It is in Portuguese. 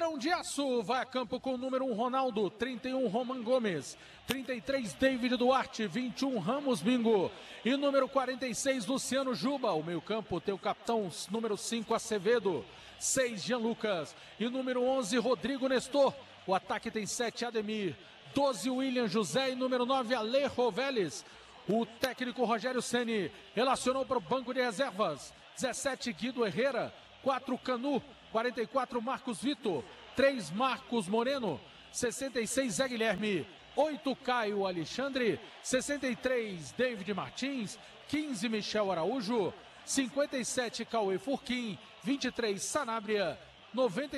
Esquadrão de Aço vai a campo com o número 1 Ronaldo, 31 Roman Gomes, 33 David Duarte, 21 Ramos Bingo e número 46 Luciano Juba. O meio campo tem o capitão número 5 Acevedo, 6 Jean Lucas e número 11 Rodrigo Nestor. O ataque tem 7 Ademir, 12 William José e número 9 Alejo Vélez. O técnico Rogério Ceni relacionou para o banco de reservas 17 Guido Herrera, 4 Canu, 44 Marcos Vitor, 3 Marcos Moreno, 66 Zé Guilherme, 8 Caio Alexandre, 63 David Martins, 15 Michel Araújo, 57 Cauê Furquim, 23 Sanabria, 90